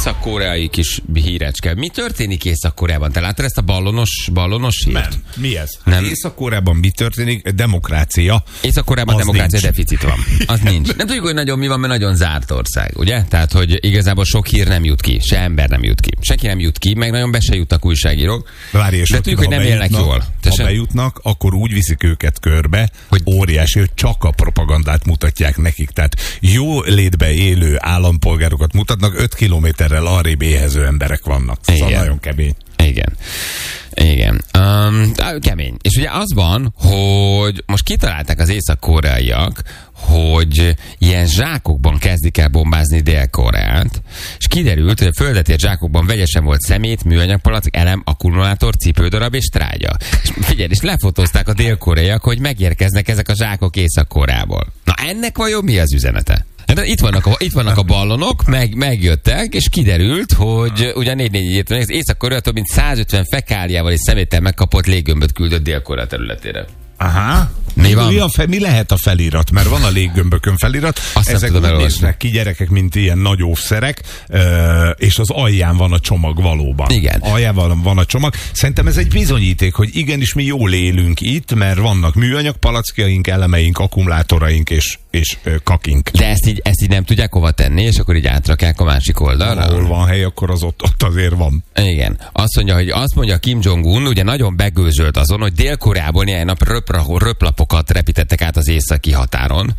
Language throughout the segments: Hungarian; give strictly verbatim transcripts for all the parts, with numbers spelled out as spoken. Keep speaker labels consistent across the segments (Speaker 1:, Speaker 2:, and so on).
Speaker 1: észak-koreai kis hírecske. Mi történik Észak-Koreában? Te láttad ezt a ballonos, ballonos hírt?
Speaker 2: Nem. Mi ez? Nem. Észak-Koreában mi történik? Demokrácia.
Speaker 1: Észak-Koreában demokrácia
Speaker 2: nincs.
Speaker 1: deficit van. Az nincs. Nem tudjuk, hogy nagyon mi van, mert nagyon zárt ország, ugye? Tehát, hogy igazából sok hír nem jut ki, se ember nem jut ki. Senki nem jut ki, meg nagyon be se jutnak újságírók.
Speaker 2: Várj, és
Speaker 1: de tudjuk, hogy nem élnek jól.
Speaker 2: Ha bejutnak, akkor úgy viszik őket körbe, hogy óriási, hogy csak a propagandát mutatják nekik. Tehát jó létbe élő állampolgárokat mutatnak, öt kilométerrel arrébb éhező emberek vannak. Ez szóval nagyon kemény.
Speaker 1: Igen. Igen. Um, kemény. És ugye az van, hogy most kitalálták az észak-koreaiak, hogy ilyen zsákokban kezdik el bombázni Dél-Koreát, és kiderült, hogy a földetért zsákokban vegyesen volt szemét, műanyagpalack, elem, akkumulátor, cipődarab és trágya. És figyelj, és lefotózták a dél-koreaiak, hogy megérkeznek ezek a zsákok Észak-Koreából. Na ennek vajon mi az üzenete? De itt vannak a, itt vannak a ballonok, meg, megjöttek, és kiderült, hogy ugye négy négy írtam, az Észak-Korea több mint százötven fekáliával és szeméttel megkapott léggömböt küldött Dél-Korea területére.
Speaker 2: Aha. Mi, van? Mi, a fe, mi lehet a felirat? Mert van a léggömbökön felirat.
Speaker 1: Azt
Speaker 2: ezek úgy néznek ki gyerekek, mint ilyen nagy óvszerek, és az alján van a csomag valóban.
Speaker 1: Igen.
Speaker 2: Alján van a csomag. Szerintem ez egy bizonyíték, hogy igenis mi jól élünk itt, mert vannak műanyag palackjaink, elemeink, akkumulátoraink és, és kakink.
Speaker 1: De ezt így, ezt így nem tudják hova tenni, és akkor így átrakják a másik oldalra?
Speaker 2: Ahol van hely, akkor az ott, ott azért van.
Speaker 1: Igen. Azt mondja, hogy azt mondja Kim Jong-un, ugye nagyon begőzölt azon, hogy Dél-Koreából néhány nap röp, röplapokat repítettek át az északi határon,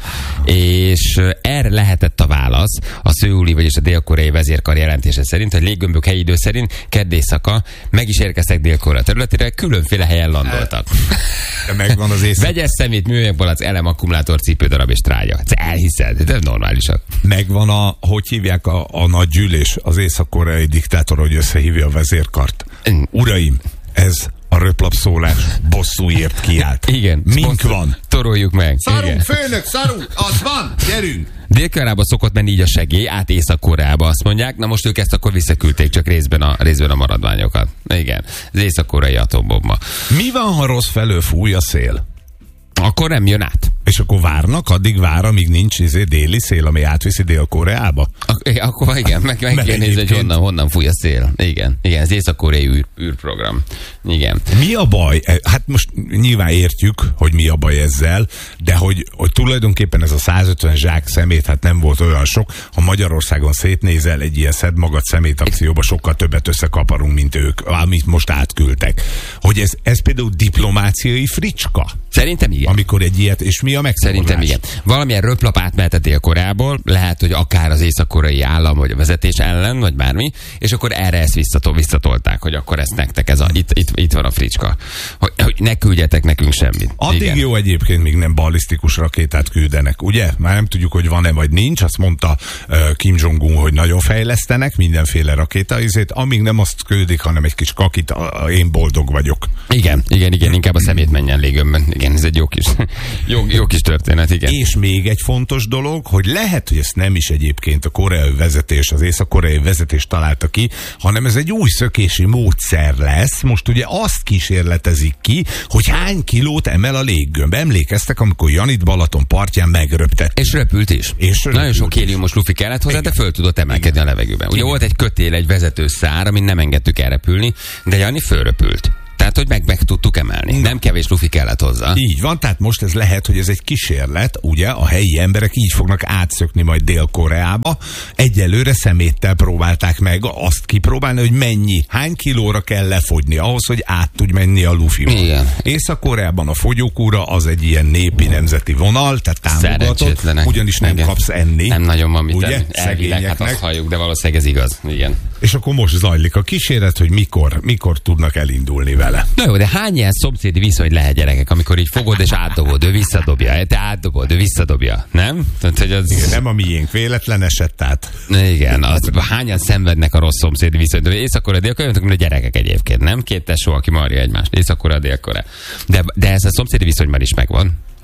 Speaker 1: és erre lehetett a válasz a szöuli, vagyis a dél-koreai vezérkar jelentése szerint, hogy léggömbök helyi idő szerint kedd éjszaka meg is érkeztek Dél-Korea területére, különféle helyen landoltak.
Speaker 2: De megvan az észak.
Speaker 1: Vegyes szemét, műanyagpalack, elem, akkumulátor, cipődarab és trágya. Ezt elhiszed, de normálisak.
Speaker 2: Megvan a, hogy hívják a, a nagy gyűlés, az észak-koreai diktátor, hogy összehívja a vezérkart. Uraim, ez a röplapszólás bosszúért kiállt.
Speaker 1: Igen.
Speaker 2: Mink van.
Speaker 1: Toroljuk meg.
Speaker 2: Szarunk, főnök, szarunk, az van, gyerünk.
Speaker 1: Dél-Koreába szokott menni így a segély, át Észak-Koreába, azt mondják. Na most ők ezt akkor visszaküldték, csak részben a, részben a maradványokat. Igen, az észak-koreai atombomba.
Speaker 2: Mi van, ha rossz felől fúj a szél?
Speaker 1: Akkor nem jön át.
Speaker 2: És akkor várnak, addig vár, amíg nincs izé déli szél, ami átviszi Dél-Koreába?
Speaker 1: Ak- akkor igen, meg, meg kell nézni, hogy honnan, honnan fúj a szél. Igen, igen, ez észak-koreai űr, űrprogram. Igen.
Speaker 2: Mi a baj? Hát most nyilván értjük, hogy mi a baj ezzel, de hogy, hogy tulajdonképpen ez a százötven zsák szemét, hát nem volt olyan sok. Ha Magyarországon szétnézel egy ilyen szed magad szemét akcióba, sokkal többet összekaparunk, mint ők, amit most átküldtek. Hogy ez, ez például diplomáciai fricska?
Speaker 1: Szerintem igen.
Speaker 2: Amikor egy ilyet, és mi a megszabadulás?
Speaker 1: Szerintem igen. Valamilyen röplap átmehetett Dél-Koreából, lehet, hogy akár az észak-koreai állam, vagy a vezetés ellen, vagy bármi, és akkor erre ezt visszatol, visszatolták, hogy akkor ezt nektek, ez a, itt, itt, itt van a fricska. Hogy, hogy ne küldjetek nekünk semmit.
Speaker 2: Addig igen. Jó egyébként, még nem ballisztikus rakétát küldenek, ugye? Már nem tudjuk, hogy van-e vagy nincs, azt mondta uh, Kim Jong-un, hogy nagyon fejlesztenek mindenféle rakétaizét, amíg nem azt küldik, hanem egy kis kakit, a, én boldog vagyok.
Speaker 1: Igen, igen, igen, inkább a szemét menjen légömben. Igen, ez egy jó kis, jó, jó kis történet, igen.
Speaker 2: És még egy fontos dolog, hogy lehet, hogy ezt nem is egyébként a koreai vezetés, az észak-koreai vezetés találta ki, hanem ez egy új szökési módszer lesz. Most ugye azt kísérletezik ki, hogy hány kilót emel a léggömb. Emlékeztek, amikor Janit Balaton partján megröptett.
Speaker 1: És röpült is.
Speaker 2: És röpült
Speaker 1: nagyon sok
Speaker 2: is.
Speaker 1: héliumos lufi kellett hozzá, de föl tudott emelkedni igen. a levegőben. Ugye igen. volt egy kötél, egy vezető szár, amin nem engedtük elrepülni, de Jani fölröpült. Tehát, hogy meg, meg tudtuk emelni. Nem kevés lufi kellett hozzá.
Speaker 2: Így van, tehát most ez lehet, hogy ez egy kísérlet, ugye, a helyi emberek így fognak átszökni majd Dél-Koreába. Egyelőre szeméttel próbálták meg azt kipróbálni, hogy mennyi, hány kilóra kell lefogyni ahhoz, hogy át tudj menni a lufiba.
Speaker 1: Igen.
Speaker 2: Észak-Koreában a fogyókúra az egy ilyen népi nemzeti vonal, tehát támogatott, ugyanis nem igen. kapsz enni.
Speaker 1: Nem nagyon van mit
Speaker 2: ugye?
Speaker 1: Elvileg, hát azt halljuk, de valószínűleg ez igaz. Igen.
Speaker 2: És akkor most zajlik a kísérlet, hogy mikor, mikor tudnak elindulni vele.
Speaker 1: Na jó, de hány ilyen szomszédi viszony lehet, gyerekek, amikor így fogod és átdobod, ő visszadobja, te átdobod, ő visszadobja, nem? Tehát, hogy az...
Speaker 2: Igen, nem a miénk, véletlen esett át.
Speaker 1: Igen, az, hányan szenvednek a rossz szomszédi viszonytól. Észak-Korea, Dél-Korea, mint a gyerekek egyébként, nem? Két tesó, aki marja egymást. Észak-Korea, Dél-Korea. De, de ez a szomszédi viszony már is megvan.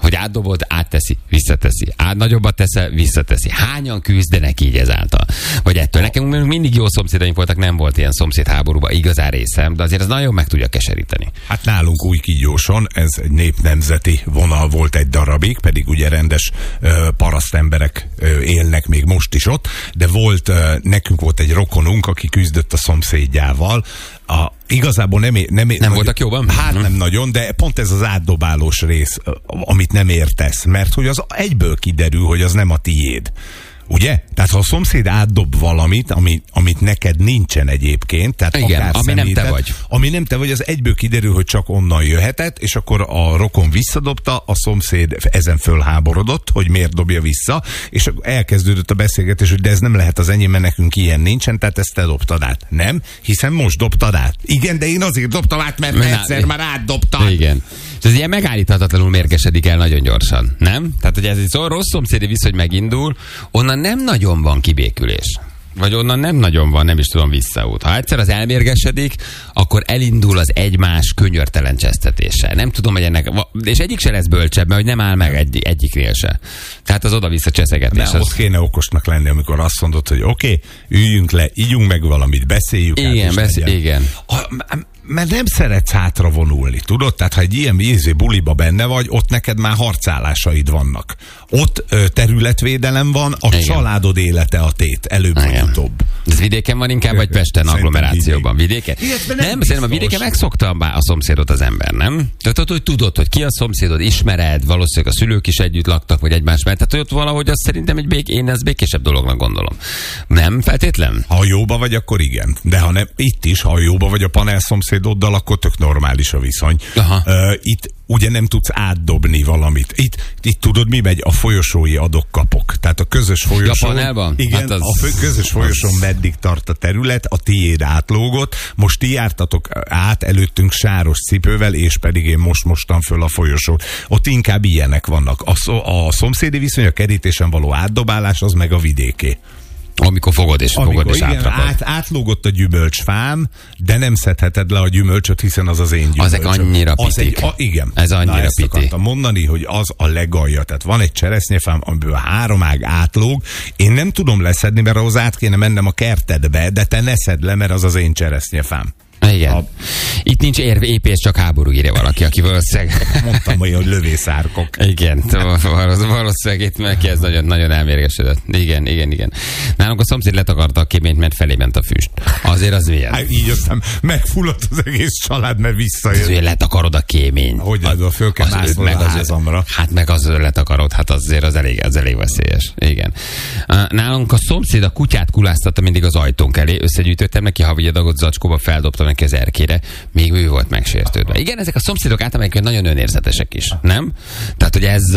Speaker 1: hogy átdobod, átteszi, visszateszi. Át nagyobbat teszel, visszateszi. Hányan küzdenek így ezáltal? Vagy ettől. Nekem mindig jó szomszédaink voltak, nem volt ilyen szomszédháborúban igazán részem, de azért az nagyon meg tudja keseríteni.
Speaker 2: Hát nálunk Újkígyóson ez egy népnemzeti vonal volt egy darabig, pedig ugye rendes ö, paraszt emberek ö, élnek még most is ott, de volt, ö, nekünk volt egy rokonunk, aki küzdött a szomszédjával. A, igazából nem, nem, nem
Speaker 1: nagyon, voltak jóban?
Speaker 2: Hát nem nagyon, de pont ez az átdobálós rész, amit nem értesz, mert hogy az egyből kiderül, hogy az nem a tiéd. Ugye? Tehát ha a szomszéd átdob valamit, ami, amit neked nincsen egyébként, tehát
Speaker 1: igen, ami személytet, nem te vagy.
Speaker 2: Ami nem te vagy, az egyből kiderül, hogy csak onnan jöhetett, és akkor a rokon visszadobta, a szomszéd ezen fölháborodott, hogy miért dobja vissza, és elkezdődött a beszélgetés, hogy de ez nem lehet az enyém, mert nekünk ilyen nincsen, tehát ezt te dobtad át. Nem? Hiszen most dobtad át. Igen, de én azért dobtam át, mert Men, egyszer már átdobtad.
Speaker 1: Igen. És ez ilyen megállíthatatlanul mérgesedik el nagyon gyorsan, nem? Tehát, hogy ez egy szó, rossz szomszédi viszony megindul, onnan nem nagyon van kibékülés. Vagy onnan nem nagyon van, nem is tudom, visszaút. Ha egyszer az elmérgesedik, akkor elindul az egymás könyörtelen csesztetése. Nem tudom, hogy ennek... És egyik se lesz bölcsebb, mert hogy nem áll meg egy, egyiknél se. Tehát az oda-vissza cseszegetés.
Speaker 2: De az... ott kéne okosnak lenni, amikor azt mondod, hogy oké, okay, üljünk le, ígyunk meg valamit, beszéljük.
Speaker 1: Igen, beszél, igen.
Speaker 2: A, mert nem szeretsz hátra vonulni, tudod? Tehát ha egy ilyen ízé buliba benne vagy, ott neked már harcállásaid vannak. Ott ö, területvédelem van, a igen. családod élete a tét, előbb vagy utóbb.
Speaker 1: Ez vidéken van inkább, vagy Pesten agglomerációban? Vidéken?
Speaker 2: Illetve
Speaker 1: nem, nem szerintem a vidéken megszokta a szomszédot az ember, nem? Tehát hogy tudod, hogy ki a szomszédod, ismered, valószínűleg a szülők is együtt laktak, vagy egymás mellett. Tehát hogy ott valahogy az szerintem egy bék, én ezt békésebb dolognak gondolom. Nem feltétlen?
Speaker 2: Ha jóba vagy, akkor igen. De ha nem, itt is, ha jóba vagy a panel szomszédoddal, akkor tök normális a viszony. Uh, itt ugye nem tudsz átdobni valamit. Itt, itt tudod, mi megy? A folyosói adok-kapok. Tehát a közös folyosón...
Speaker 1: Japanában?
Speaker 2: Igen, hát az, a közös folyosón az... meddig tart a terület, a tiéd átlógott, most ti jártatok át előttünk sáros cipővel, és pedig én most mostam föl a folyosót. Ott inkább ilyenek vannak. A, szó, a szomszédi viszony, a kerítésen való átdobálás, az meg a vidéké.
Speaker 1: Amikor fogod és
Speaker 2: Amikor,
Speaker 1: fogod és
Speaker 2: igen,
Speaker 1: átrakod.
Speaker 2: Át, átlógott a gyümölcsfám, de nem szedheted le a gyümölcsöt, hiszen az az én gyümölcsöm.
Speaker 1: Azek annyira pitik.
Speaker 2: Az egy, a, igen.
Speaker 1: Ez annyira
Speaker 2: Na, ezt
Speaker 1: piti.
Speaker 2: akartam mondani, hogy az a legalja. Tehát van egy cseresznyefám, amiből három ág átlóg. Én nem tudom leszedni, mert ahhoz át kéne mennem a kertedbe, de te ne szedd le, mert az az én cseresznyefám.
Speaker 1: Igen. A... Itt nincs érv, épés, csak háború, írja valaki, aki valószínűleg...
Speaker 2: Mondtam, hogy hogy lövészárkok.
Speaker 1: Igen, valószínűleg itt neki ez nagyon, nagyon elmérgesedett. Igen, igen, igen. Nálunk a szomszéd letakarta a kéményt, mert felé ment a füst. Azért az milyen.
Speaker 2: Hát így aztán megfulladt az egész család, mert visszajött.
Speaker 1: Azért letakarod a kéményt.
Speaker 2: Hogy az, föl kell másznod a házamra.
Speaker 1: Hát meg az letakarod, hát azért az elég, az elég veszélyes. Igen. Nálunk a szomszéd a kutyát kuláztatta mindig az ajtónk elé, összegyűjtöttem neki haviadagot zacskóba, feldobtam neki az erkére, még ő volt megsértődve. Igen, ezek a szomszédok általában nagyon önérzetesek is, nem? Tehát, hogy ez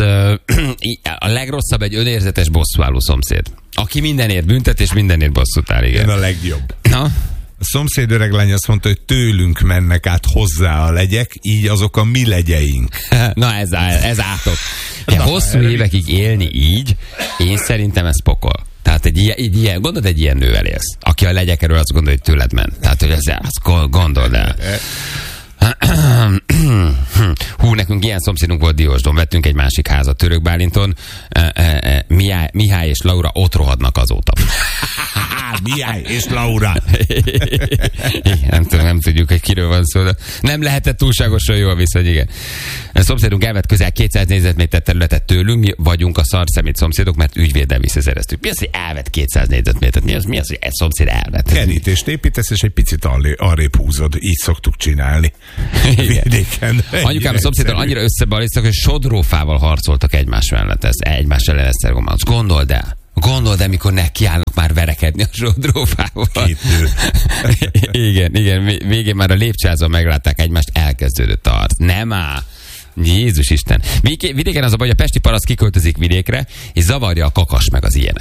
Speaker 1: a legrosszabb egy önérzetes bosszúálló szomszéd. Aki mindenért büntet, és mindenért bosszút áll, igen.
Speaker 2: Én a legjobb.
Speaker 1: Na?
Speaker 2: A szomszéd öreg lány azt mondta, hogy tőlünk mennek át hozzá a legyek, így azok a mi legyeink.
Speaker 1: Na ez, ez átok. Ja, hosszú évekig élni így, én szerintem ez pokol. Tehát egy ilyen, egy ilyen, gondolod, egy ilyen nővel élsz, aki a legyekről azt gondolja, hogy tőled ment. Tehát, hogy ez, azt gondold el. Hú, nekünk ilyen szomszédunk volt Diósdon, vettünk egy másik házat Török Bálinton, Mihály, Mihály és Laura ott rohadnak azóta.
Speaker 2: Mihály és Laura.
Speaker 1: nem, tudom, nem tudjuk, hogy kiről van szó, de nem lehetett túlságosan jó a viszony, igen. A szomszédunk elvett közel kétszáz négyzetméter területet tőlünk, mi vagyunk a szarszemét szomszédok, mert ügyvéddel visszaszereztük. Mi az, hogy elvett kétszáz négyzetmétert? Mi az, mi az, hogy egy szomszéd elvett?
Speaker 2: Kerítést építesz, és egy picit arrébb húzod. Így szoktuk csinálni. Vidéken.
Speaker 1: Anyukám a szomszéddal annyira összebalisztak, hogy sodrófával harcoltak egymás mellett. Ez egymás ellen ezt gondold. Gondold el. Gondold el, mikor nekiállnak már verekedni a sodrófával.
Speaker 2: Két nő.
Speaker 1: Igen, igen. Végén már a lépcsőházon meglátták egymást, elkezdődött a harc. Nem áll. Jézus Isten. Vidéken az a baj, hogy a pesti paraszt kiköltözik vidékre, és zavarja a kakas meg az ilyenek.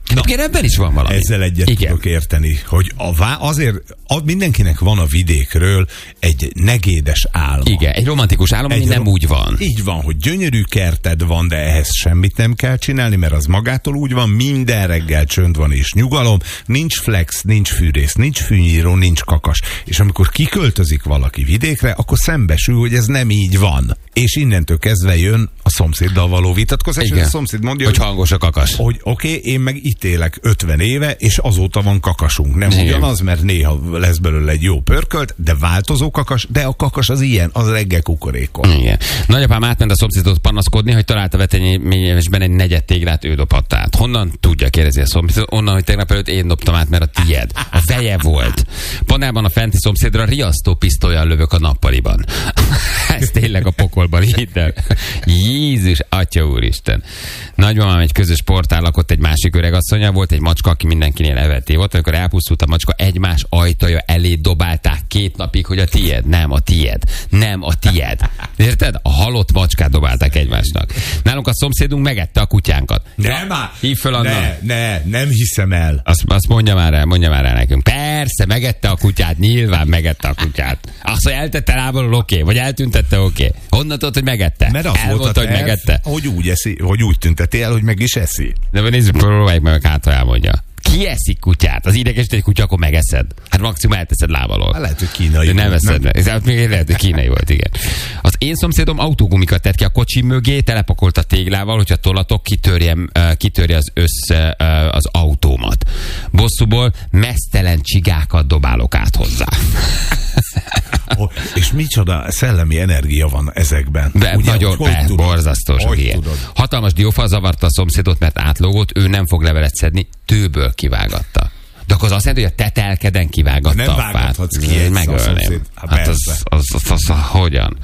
Speaker 1: Na, ebben is van valami.
Speaker 2: Ezzel egyet Igen. tudok érteni, hogy a vá- azért a, mindenkinek van a vidékről egy negédes álma.
Speaker 1: Igen, egy romantikus álom, egy ami nem ro- úgy van.
Speaker 2: Így van, hogy gyönyörű kerted van, de ehhez semmit nem kell csinálni, mert az magától úgy van, minden reggel csönd van és nyugalom, nincs flex, nincs fűrész, nincs fűnyíró, nincs kakas. És amikor kiköltözik valaki vidékre, akkor szembesül, hogy ez nem így van. És innentől kezdve jön a szomszéddal való vitatkozás, és a szomszéd mondja,
Speaker 1: hogy, hogy hangos a kakas.
Speaker 2: Hogy oké, okay, én meg itt élek ötven éve, és azóta van kakasunk. Nem Igen. ugyanaz, mert néha lesz belőle egy jó pörkölt, de változó kakas, de a kakas az ilyen, az reggel kukorékol.
Speaker 1: Igen. Nagyapám átment a szomszédot panaszkodni, hogy találta veteményesben egy negyed téglát, ő dobhatta át. Honnan tudja, kérdezi a szomszéd? Onnan, hogy tegnap előtt én dobtam át, mert a tied. A feje volt. Panában a fenti szomszédra riasztó pisztollyal lövök a nappaliban. Ez tényleg a pokolban, hidd el. Jézus, atya úristen. Nagymamám egy közös portál lakott egy másik öregasszonya, volt egy macska, aki mindenkinél eveté volt, amikor elpusztult a macska, egymás ajtaja elé dobálták két napig, hogy a tied, nem a tied, nem a tied. Érted? A halott macskát dobálták egymásnak. Nálunk a szomszédunk megette a kutyánkat.
Speaker 2: Nem már!
Speaker 1: Hív föl annak.
Speaker 2: Ne, ne, nem hiszem el.
Speaker 1: Azt, azt mondja már el, mondja már el nekünk. Persze, megette a kutyát, nyilván megette a kutyát. Azt, hogy eltette lábalól, oké, okay, vagy eltüntette, oké. Okay. Honnan tudod, hogy megette?
Speaker 2: Mert az
Speaker 1: el
Speaker 2: volt, hogy
Speaker 1: terv, megette.
Speaker 2: Hogy úgy eszi, hogy úgy tünteti el, hogy meg is eszi.
Speaker 1: De nézzük, próbáljuk meg, hát ha elmondja. Ki eszik kutyát? Az idegesít egy kutya, akkor megeszed. Hát maximum elteszed lábalól.
Speaker 2: Hát lehet, hogy kínai
Speaker 1: de nem
Speaker 2: volt.
Speaker 1: Eszed, nem eszed. Még lehet, hogy kínai volt, igen. Az én szomszédom autógumikat tett ki a kocsi mögé, telepakolta téglával, hogyha tolatok, kitörje, kitörje az össze az autómat. Bosszúból mesztelen csigákat dobálok át hozzá.
Speaker 2: Oh, és micsoda szellemi energia van ezekben.
Speaker 1: De ugye, nagyon be, borzasztó. Hatalmas diófa zavarta a szomszédot, mert átlógott, ő nem fog levelet szedni, tőből kivágatta. De akkor az azt jelenti, hogy a tetelkeden kivágatta
Speaker 2: nem
Speaker 1: a fát.
Speaker 2: Nem vágathatsz ki egy
Speaker 1: megölném. Hát az, az, az, az, az, az, hogyan?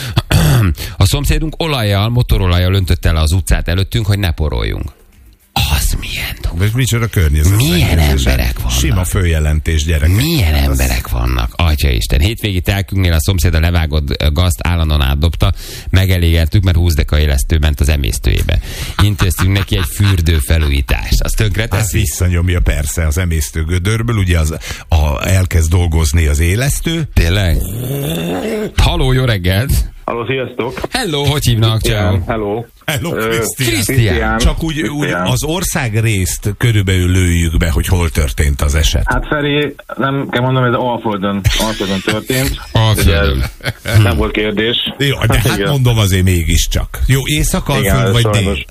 Speaker 1: A szomszédunk olajjal, motorolajjal öntötte le az utcát előttünk, hogy ne poroljunk. Az milyen dolog.
Speaker 2: És micsoda környezet.
Speaker 1: Milyen emberek vannak.
Speaker 2: Sima följelentés, gyerekek.
Speaker 1: Milyen hát emberek az... vannak. Atyaisten. Hétvégi telkünknél a szomszéd a levágott gazt állandóan átdobta. Megelégeltük, mert húsz deka élesztő ment az emésztőjébe. Intéztünk neki egy fürdő felújítást. Azt tönkre teszi?
Speaker 2: Hát visszanyomja persze az emésztő gödörből. Ugye az, a, elkezd dolgozni az élesztő.
Speaker 1: Tényleg? Halló, jó reggelt!
Speaker 3: Halló, sziasztok!
Speaker 1: Hello, hogy hívnak? Ciao.
Speaker 3: Hello.
Speaker 2: Hello,
Speaker 1: Krisztián.
Speaker 2: Csak úgy, úgy az ország részt körülbelül lőjük be, hogy hol történt az eset.
Speaker 3: Hát Feri, nem kell mondanom, hogy ez Alföldön, Alföldön történt.
Speaker 1: Alföldön.
Speaker 3: Nem volt kérdés.
Speaker 2: Jó, de hát igen. Mondom azért mégiscsak. Jó, Észak-Alföld vagy dél?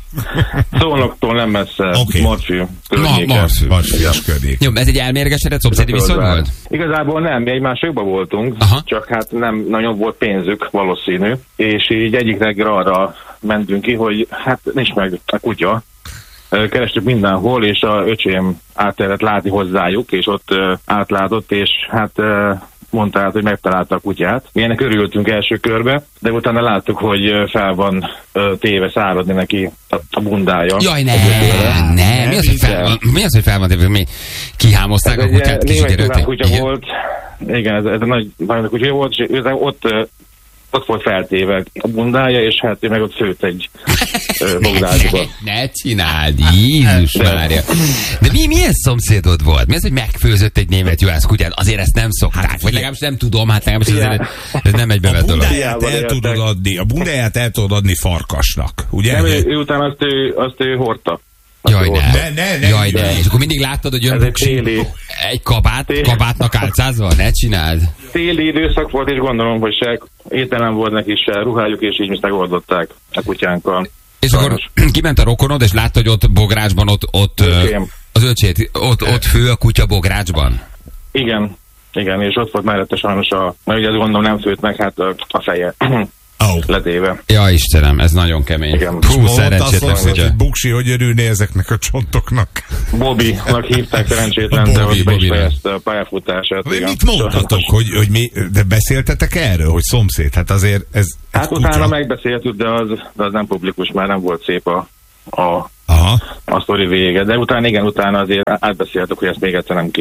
Speaker 3: Szolnoktól nem messze, okay. Marfű
Speaker 1: környéken.
Speaker 2: Marfűs környék.
Speaker 1: Jó, ez egy elmérgesedett szomszédi viszony volt?
Speaker 3: Igazából nem, mi egymásokban voltunk, Aha. csak hát nem nagyon volt pénzük valószínű, és így egyik reggel arra mentünk ki, hogy hát nincs meg a kutya. Kerestük mindenhol, és a öcsém átérett látni hozzájuk, és ott átlátott, és hát mondta át, hogy megtalálta a kutyát. Mi ennek örültünk első körbe, de utána láttuk, hogy fel van téve, száradni neki a bundája.
Speaker 1: Jaj, ne, ne, mi az, hogy fel van, mi az, hogy fel van téve, mi kihámozták a kutyát,
Speaker 3: kísérülték? Kutya igen. volt, igen, ez, ez a nagy, nagy kutya volt, és ott ott volt feltéve a bundája, és hát ő meg ott főtt egy bogdásba.
Speaker 1: Ne, ne csináld, Jézus Mária. De mi, milyen szomszédod volt? Mi az, hogy megfőzött egy német juhász kutyát? Azért ezt nem szokták. Hát, vagy legalábbis nem tudom, hát legalábbis ez, ez nem egy bevett dolog.
Speaker 2: A bundáját el tudod adni, a bundáját el tudod adni farkasnak, ugye?
Speaker 3: Nem, ő, ő után azt ő, azt ő hordta.
Speaker 1: Jaj, ne.
Speaker 2: Ne, ne, ne.
Speaker 1: Jaj, ne. És akkor mindig láttad, hogy jön buksi, egy kabát, kabátnak álcázva? Ne csináld.
Speaker 3: Téli időszak volt, és gondolom, hogy se ételem volt neki, se ruhájuk, és így megoldották a kutyánkkal.
Speaker 1: És Sajnos. Akkor kiment a rokonod, és látta, hogy ott Bográcsban, ott, ott az öcsét, ott, ott fő a kutya Bográcsban?
Speaker 3: Igen, igen, és ott volt mellette sajnos a, mert ugye azt gondolom nem főtt meg, hát a feje.
Speaker 2: Oh.
Speaker 3: Letéve.
Speaker 1: Ja, Istenem, ez nagyon kemény.
Speaker 3: Igen.
Speaker 2: Hú, szerencsétlen, hogy a buksi, hogy örülné ezeknek a csontoknak.
Speaker 3: Bobby-nak hívták szerencsétlen, de ott be is fejezte a pályafutását.
Speaker 2: Mit mondtatok, hogy, hogy mi, de beszéltetek erről, hogy szomszéd? Hát azért ez...
Speaker 3: Hát utána kutya. Megbeszéltük, de az, de az nem publikus, már nem volt szép a, a,
Speaker 2: Aha.
Speaker 3: a sztori vége. De utána igen, utána azért átbeszéltük, hogy ezt még egyszer nem kéne.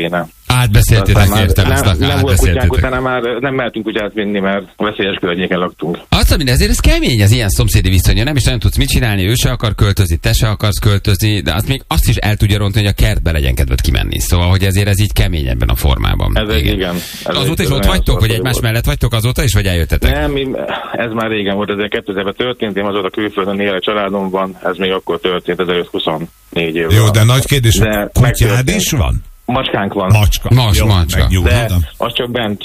Speaker 1: Átbeszéltétek, értem,
Speaker 3: nem,
Speaker 1: azt
Speaker 3: nem volt kutyánk, utána már nem mehetünk kutyát vinni, mert veszélyes környéken laktunk.
Speaker 1: Azt mondja, ezért ez kemény az ilyen szomszédi viszonya, nem is nagyon tudsz mit csinálni, ő se akar költözni, te se akarsz költözni, de azt még azt is el tudja rontani, hogy a kertbe legyen kedved kimenni. Szóval, hogy ezért ez így kemény ebben a formában.
Speaker 3: Ez igen. igen ez
Speaker 1: azóta is ott vagytok, hogy egymás mellett vagytok azóta is, vagy eljöttetek?
Speaker 3: Nem, ez már régen volt, ez kétezer-ben történt, én azóta külföldön él a családomban, ez még akkor történt, ez huszonnégy év.
Speaker 2: Jó, de nagy kérdés, kutyád is van?
Speaker 3: Macskánk van.
Speaker 2: Macska.
Speaker 1: Mas, Jó, macska.
Speaker 3: De az csak bent.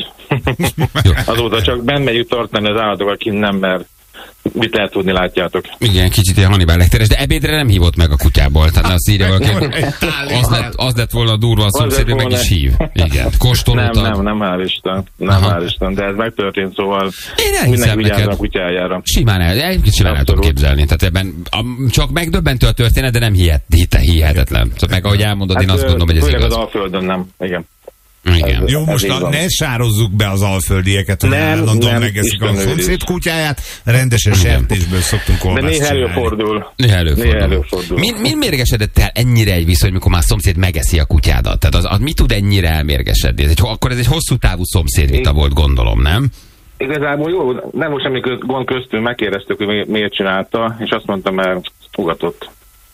Speaker 3: Azóta csak bent megyünk tartani az állatokat, kint nem, mert mit lehet tudni, látjátok.
Speaker 1: Igen, kicsit ilyen Hannibal Lecteres, de ebédre nem hívott meg a kutyából. Tehát azt írja valaki, az lett, az lett volna durva a szomszéd, hogy meg is hív. Igen, kóstolótad.
Speaker 3: Nem, nem, nem, hál' Isten. Nem, hál' Isten, de ez megtörtént, szóval
Speaker 1: mindenki
Speaker 3: vigyázzon a kutyájára.
Speaker 1: Simán el, egyébként simán el tudom képzelni. Tehát ebben a, csak megdöbbentő a történet, de nem hihet, hihet, hihetetlen. Szóval meg ahogy elmondod, hát, én azt gondolom, hogy ez igaz.
Speaker 3: Az Alföldön nem, igen.
Speaker 1: Igen.
Speaker 2: Jó, most a, ne sározzuk be az alföldieket, hogy állandóan megeszik a szomszéd kutyáját, rendesen sertésből szoktunk kolbászt
Speaker 3: csinálni. De néha előfordul. Néha
Speaker 1: előfordul. Néha előfordul. Mi, mi mérgesedett el ennyire egy viszony, mikor már a szomszéd megeszi a kutyádat? Tehát az, az mi tud ennyire elmérgesedni? Ez egy, akkor ez egy hosszú távú szomszédvita volt, gondolom, nem?
Speaker 3: Igazából jó, nem most semmi gond köztünk, megkérdeztük, hogy miért csinálta, és azt mondtam, mert ugatott.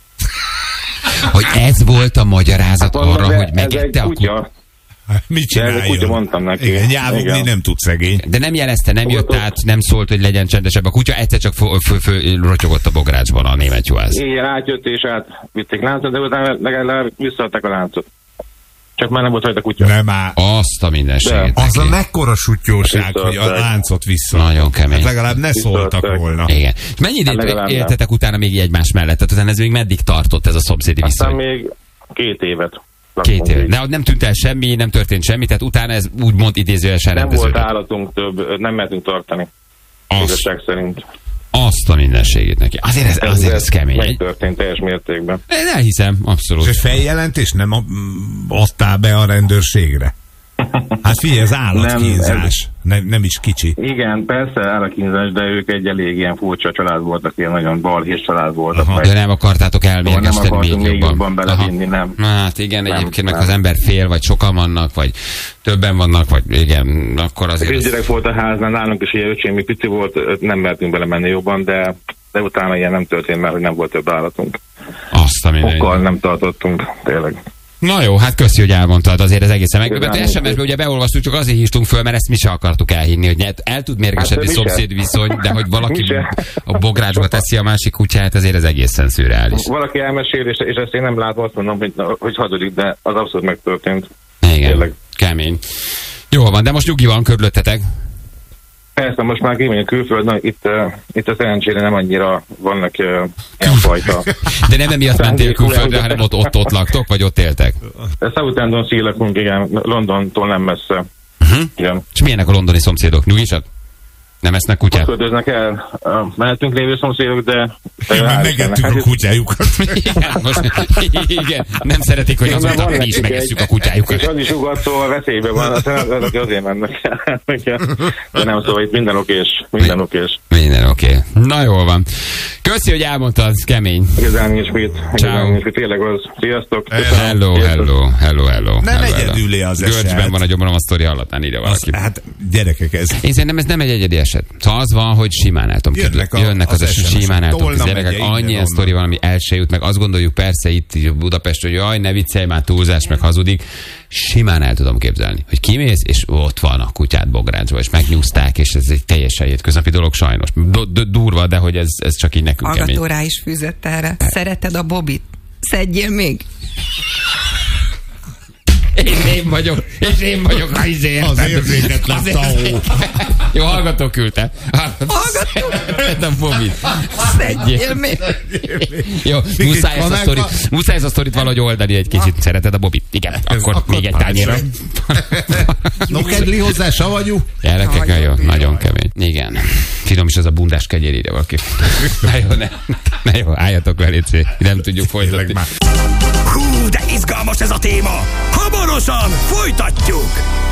Speaker 1: Hogy ez volt a magyarázat hát, arra, hogy megette a
Speaker 2: kutyát? Mit csináljon?
Speaker 3: Úgy mondtam neki.
Speaker 2: Igen, nyávogni nem tud szegény.
Speaker 1: De nem jelezte, nem jött át, nem szólt, hogy legyen csendesebb. A kutya egyszer csak rotyogott a bográcsban a német juhász.
Speaker 3: Igen, átjött és átvitték láncot, de utána legalább visszaadták a láncot. Csak már nem volt rajta kutya.
Speaker 2: Nem áll.
Speaker 1: Azt a mindenséget.
Speaker 2: Az a mekkora sutyóság, hogy a láncot vissza.
Speaker 1: Nagyon kemény.
Speaker 2: Hát legalább ne szóltak volna.
Speaker 1: Igen. Mennyi időt hát éltetek utána még egymás mellett? Tehát utána ez még meddig tartott ez a szomszédi viszony?
Speaker 3: Aztán még két évet.
Speaker 1: Két év. De nem tűnt el semmi, nem történt semmi, tehát utána ez úgymond idézőjelesen
Speaker 3: nem rendeződött. Nem volt állatunk több, nem mehetünk tartani. Igazság szerint.
Speaker 1: Azt a mindenségét neki. Azért ez, azért ez, ez kemény.
Speaker 3: Megtörtént teljes mértékben.
Speaker 1: Én elhiszem, abszolút.
Speaker 2: És feljelentés nem adtál be a rendőrségre? Hát figyelj, ez állatkínzás. Nem, nem is kicsi.
Speaker 3: Igen, persze állatkínzás, de ők egy elég ilyen furcsa család voltak, ilyen nagyon balhés család voltak.
Speaker 1: Meg. De nem akartátok elmérgesteni
Speaker 3: még jobban. még jobban belevinni, nem.
Speaker 1: Hát igen, nem, egyébként nem. Meg az ember fél, vagy sokan vannak, vagy többen vannak, vagy igen, akkor azért...
Speaker 3: Kisgyerek volt a háznál, nálunk is ilyen öcsém, mi pici volt, nem mertünk belemenni jobban, de, de utána ilyen nem történt, mert hogy nem volt több állatunk.
Speaker 1: Azt a mindenit.
Speaker 3: Okkal nem tartottunk, tényleg.
Speaker 1: Na jó, hát köszi, hogy elmondtad, azért ez egészen megdöbbentő. es em es-ben ugye beolvasztunk, csak azért hívtunk föl, mert ezt mi se akartuk elhinni, hogy el tud mérgesedni hát, szomszéd viszony, de hogy valaki a bográcsba teszi a másik kutyát, azért ez egészen szürreális. Valaki
Speaker 3: elmesél, és, és ezt én nem látom, azt mondom, hogy, hogy hazudik, de az abszolút megtörtént.
Speaker 1: Igen, tényleg. Kemény. Jó van, de most nyugi van körülöttetek.
Speaker 3: Persze, most már kimegyünk külföldön, itt, uh, itt a szerencsére nem annyira vannak uh, ilyen fajta.
Speaker 1: De nem emiatt mentél külföldre, hanem ott, ott, ott laktok, vagy ott éltek?
Speaker 3: Southampton-on lakunk, igen, Londontól nem messze.
Speaker 1: Uh-huh. Igen. És milyenek a londoni szomszédok? Nyugisak? Nem esznek kutyát?
Speaker 3: Ott köldöznek el. A mellettünk lévő szomszédok, de...
Speaker 2: Mert megettük a kutyájukat.
Speaker 1: Igen, most, igen, nem szeretik, hogy azóta mi is megesszük a kutyájukat.
Speaker 3: És az is ugat, szóval veszélyben van, aztán azok azért mennek el. De nem, szóval itt minden okés. Minden okés.
Speaker 1: Minden oké. Na jól van. Köszi, hogy elmondtad, kemény.
Speaker 3: Igazán nincs mit. Igazán nincs mit. Tényleg az. Sziasztok.
Speaker 1: Hello, hello, hello, hello.
Speaker 2: Nem egyedülé az eset.
Speaker 1: Görcsben van a gyomrom, a sztori hallatán írja valaki.
Speaker 2: Hát gyerekek ez.
Speaker 1: Én szerintem ez nem egy egyedi eset. Szóval az van, hogy simán el tudom
Speaker 2: jönnek, a,
Speaker 1: jönnek az, az eset, simán el tudom
Speaker 2: képzelni.
Speaker 1: Annyi ilyen sztori van, ami el se jut, meg azt gondoljuk persze itt Budapest, hogy jaj, ne viccelj, már túlzás, meg hazudik. Simán el tudom képzelni, hogy kimész, és ott van a kutyát bográcsba, és megnyúzták, és ez egy teljesen hétköznapi dolog sajnos. Durva, de hogy ez, ez csak így nekünk kemény.
Speaker 4: Hallgató rá is fűzött erre. Szereted a Bobit? Szedjél még!
Speaker 1: És én vagyok, és én vagyok a izé.
Speaker 2: Az érzéketlen tau.
Speaker 1: Jó, hallgató küldte.
Speaker 4: Hallgató?
Speaker 1: Nem Bobit.
Speaker 4: Szedjél még.
Speaker 1: Jó, muszáj ezt, a sztorit, muszáj ezt a sztorit valahogy oldani egy kicsit. Szereted a Bobit? Igen, akkor, akkor még egy tányérra.
Speaker 2: No kedli hozzá, savanyú.
Speaker 1: Gyerekek, nagyon, nagyon kemény. Igen. Finom is az a bundás kegyér, ide valaki. Na jó, ne, ne jó, álljatok le, légy, nem tudjuk folytatni.
Speaker 5: Hú, de izgalmas ez a téma! Hamarosan folytatjuk!